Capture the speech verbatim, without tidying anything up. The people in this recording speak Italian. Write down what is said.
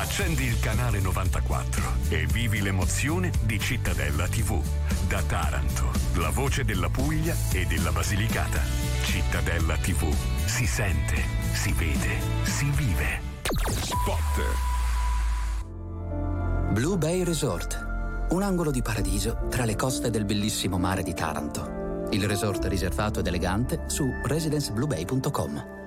Accendi il canale novantaquattro e vivi l'emozione di Cittadella tivù. Da Taranto, la voce della Puglia e della Basilicata. Cittadella tivù. Si sente, si vede, si vive. Spot. Blue Bay Resort. Un angolo di paradiso tra le coste del bellissimo mare di Taranto. Il resort riservato ed elegante su residence blue bay punto com.